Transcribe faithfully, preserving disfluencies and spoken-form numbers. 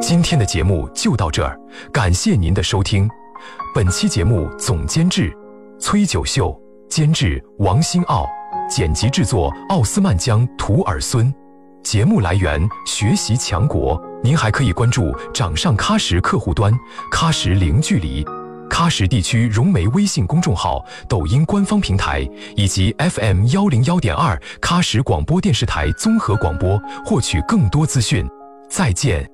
今天的节目就到这儿，感谢您的收听。本期节目总监制崔九秀，监制王新奥，剪辑制作奥斯曼江图尔孙。节目来源学习强国。您还可以关注掌上喀什客户端、喀什零距离、喀什地区融媒微信公众号、抖音官方平台以及 F M 幺零幺点二喀什广播电视台综合广播，获取更多资讯。再见。